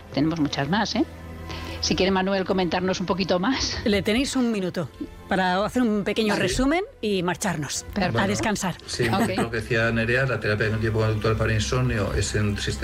tenemos muchas más, ¿eh? Si quiere Manuel comentarnos un poquito más. Le tenéis un minuto para hacer un pequeño resumen y marcharnos a descansar. Sí, okay. Lo que decía Nerea, la terapia cognitivo-conductual para insomnio es un sistema